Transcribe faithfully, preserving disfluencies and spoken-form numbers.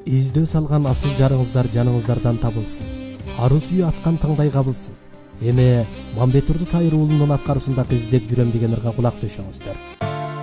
издөө салган асыл жарыңыздар жаныңыздардан табылсын. Арыз үйү аткан таңдай кабылсын. Эме Мамбетурду Тайыр уулунун аткарысында издеп жүрөм деген ырга кулак төшөңүздөр.